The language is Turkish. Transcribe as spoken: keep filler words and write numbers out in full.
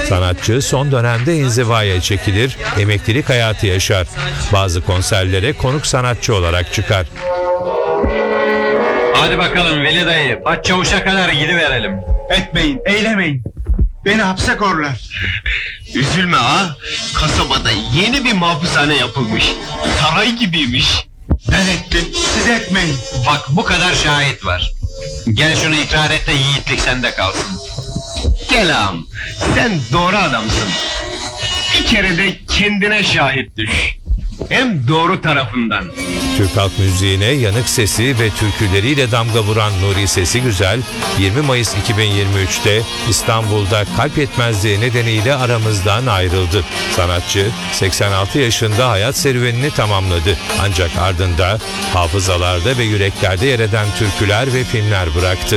Sanatçı son dönemde inzivaya çekilir, emeklilik hayatı yaşar. Bazı konserlere konuk sanatçı olarak çıkar. Hadi bakalım Veli dayı, Başçavuş'a kadar gidiverelim. Etmeyin, eylemeyin. Beni hapse korlar. Üzülme ha, kasabada yeni bir mahpushane yapılmış. Saray gibiymiş. Ben ettim, siz etmeyin. Bak bu kadar şahit var. Gel şunu ikrar et de yiğitlik sende kalsın. Gel ağam, sen doğru adamsın. Bir kere de kendine şahit düş. Hem doğru tarafından. Türk halk müziğine yanık sesi ve türküleriyle damga vuran Nuri Sesiguzel, yirmi Mayıs iki bin yirmi üçte İstanbul'da kalp yetmezliği nedeniyle aramızdan ayrıldı. Sanatçı seksen altı yaşında hayat serüvenini tamamladı. Ancak ardında hafızalarda ve yüreklerde yer eden türküler ve filmler bıraktı.